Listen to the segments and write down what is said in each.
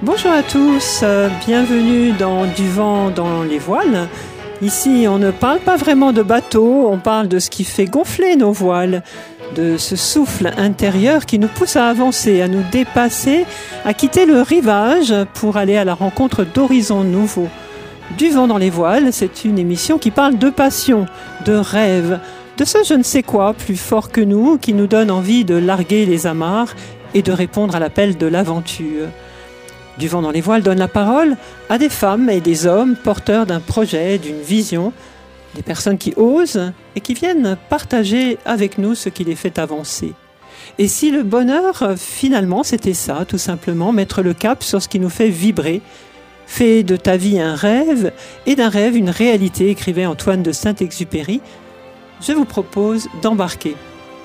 Bonjour à tous, bienvenue dans Du vent dans les voiles. Ici, on ne parle pas vraiment de bateau, on parle de ce qui fait gonfler nos voiles, de ce souffle intérieur qui nous pousse à avancer, à nous dépasser, à quitter le rivage pour aller à la rencontre d'horizons nouveaux. Du vent dans les voiles, c'est une émission qui parle de passion, de rêve, de ce je ne sais quoi plus fort que nous, qui nous donne envie de larguer les amarres et de répondre à l'appel de l'aventure. Du vent dans les voiles donne la parole à des femmes et des hommes porteurs d'un projet, d'une vision, des personnes qui osent et qui viennent partager avec nous ce qui les fait avancer. Et si le bonheur, finalement, c'était ça, tout simplement, mettre le cap sur ce qui nous fait vibrer, fais de ta vie un rêve et d'un rêve une réalité, écrivait Antoine de Saint-Exupéry, je vous propose d'embarquer.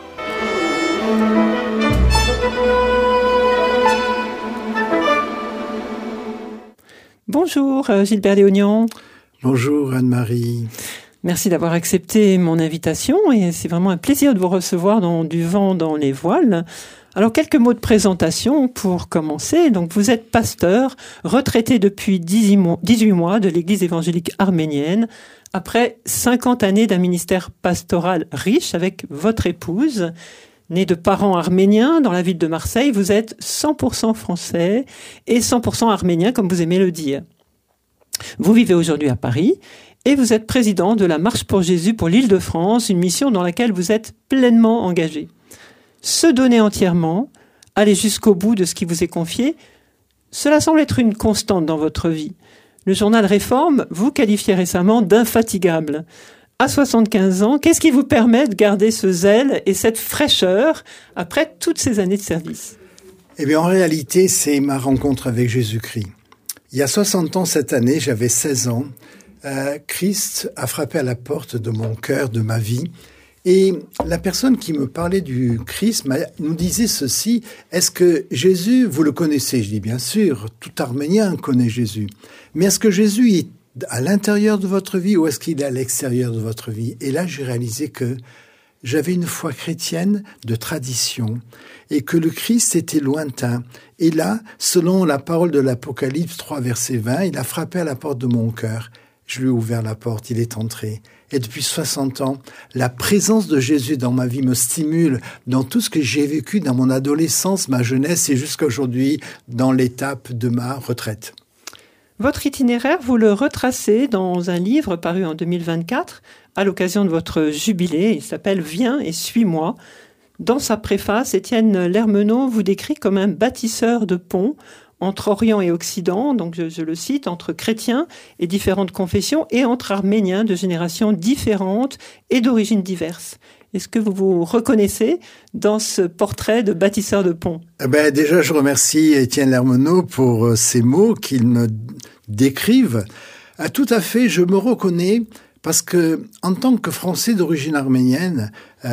Bonjour Gilbert Léognan. Bonjour Anne-Marie. Merci d'avoir accepté mon invitation et c'est vraiment un plaisir de vous recevoir dans Du vent dans les voiles. Alors quelques mots de présentation pour commencer. Donc vous êtes pasteur, retraité depuis 18 mois de l'Église évangélique arménienne, après 50 années d'un ministère pastoral riche avec votre épouse. Né de parents arméniens dans la ville de Marseille, vous êtes 100% français et 100% arménien, comme vous aimez le dire. Vous vivez aujourd'hui à Paris et vous êtes président de la Marche pour Jésus pour l'Île-de-France, une mission dans laquelle vous êtes pleinement engagé. Se donner entièrement, aller jusqu'au bout de ce qui vous est confié, cela semble être une constante dans votre vie. Le journal Réforme vous qualifiait récemment d'infatigable. À 75 ans, qu'est-ce qui vous permet de garder ce zèle et cette fraîcheur après toutes ces années de service ? Eh bien, en réalité, c'est ma rencontre avec Jésus-Christ. Il y a 60 ans cette année, j'avais 16 ans. Christ a frappé à la porte de mon cœur, de ma vie. Et la personne qui me parlait du Christ nous disait ceci, est-ce que Jésus, vous le connaissez ? Je dis bien sûr, tout Arménien connaît Jésus. Mais est-ce que Jésus est à l'intérieur de votre vie ou est-ce qu'il est à l'extérieur de votre vie ? Et là, j'ai réalisé que j'avais une foi chrétienne de tradition et que le Christ était lointain. Et là, selon la parole de l'Apocalypse 3, verset 20, il a frappé à la porte de mon cœur. Je lui ai ouvert la porte, il est entré. Et depuis 60 ans, la présence de Jésus dans ma vie me stimule dans tout ce que j'ai vécu dans mon adolescence, ma jeunesse et jusqu'à aujourd'hui dans l'étape de ma retraite. Votre itinéraire, vous le retracez dans un livre paru en 2024 à l'occasion de votre jubilé. Il s'appelle « Viens et suis-moi ». Dans sa préface, Étienne Lermenot vous décrit comme un bâtisseur de ponts entre Orient et Occident, donc je le cite, entre chrétiens et différentes confessions et entre arméniens de générations différentes et d'origines diverses. Est-ce que vous vous reconnaissez dans ce portrait de bâtisseur de ponts ? Déjà, je remercie Étienne Lermenot pour ces mots qu'il me décrivent. Tout à fait, je me reconnais parce que, en tant que Français d'origine arménienne,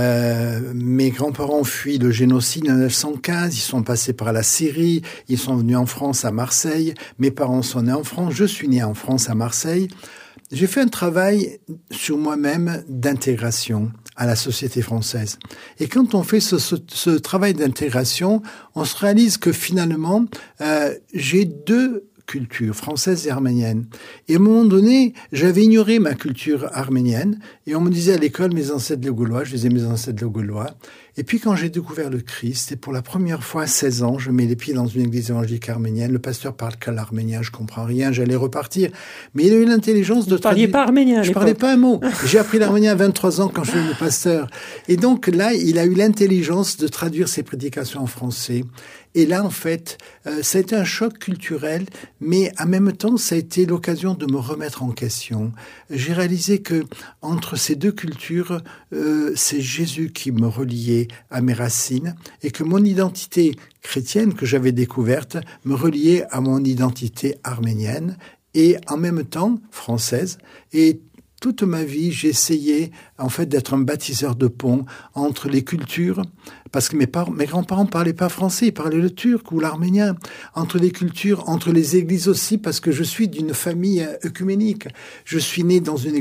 mes grands-parents ont fui le génocide en 1915, ils sont passés par la Syrie, ils sont venus en France à Marseille, mes parents sont nés en France, je suis né en France à Marseille. J'ai fait un travail sur moi-même d'intégration à la société française. Et quand on fait ce travail d'intégration, on se réalise que finalement, j'ai deux culture française et arménienne. Et à un moment donné, j'avais ignoré ma culture arménienne et on me disait à l'école mes ancêtres gaulois, je disais mes ancêtres gaulois. Et puis quand j'ai découvert le Christ, et pour la première fois à 16 ans, je mets les pieds dans une église évangélique arménienne, le pasteur parle qu'à l'arménien, je comprends rien, j'allais repartir. Mais il a eu l'intelligence de traduire. Vous ne parliez pas arménien à l'époque. Je parlais pas un mot. J'ai appris l'arménien à 23 ans quand je suis devenu pasteur. Et donc là, il a eu l'intelligence de traduire ses prédications en français. Et là, en fait, ça a été un choc culturel, mais en même temps, ça a été l'occasion de me remettre en question. J'ai réalisé que entre ces deux cultures, c'est Jésus qui me reliait à mes racines et que mon identité chrétienne que j'avais découverte me reliait à mon identité arménienne et en même temps française. Et toute ma vie, j'ai essayé en fait d'être un bâtisseur de ponts entre les cultures, parce que mes grands-parents parlaient pas français, ils parlaient le turc ou l'arménien, entre les cultures, entre les églises aussi, parce que je suis d'une famille œcuménique. Je suis né dans une